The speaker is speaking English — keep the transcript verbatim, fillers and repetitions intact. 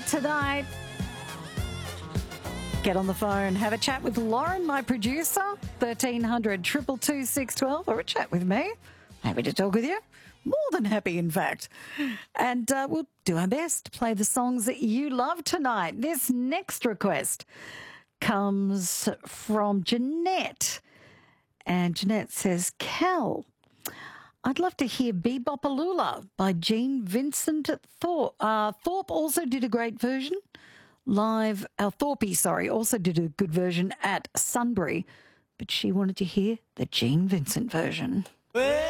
tonight. Get on the phone, have a chat with Lauren, my producer, thirteen hundred, two two two, six one two, or a chat with me. Happy to talk with you. More than happy, in fact. And uh, we'll do our best to play the songs that you love tonight. This next request comes from Jeanette. And Jeanette says, Cal, I'd love to hear Bebopalula by Gene Vincent Thorpe. Uh, Thorpe also did a great version. Live, uh, Thorpe, sorry, also did a good version at Sunbury. But she wanted to hear the Gene Vincent version.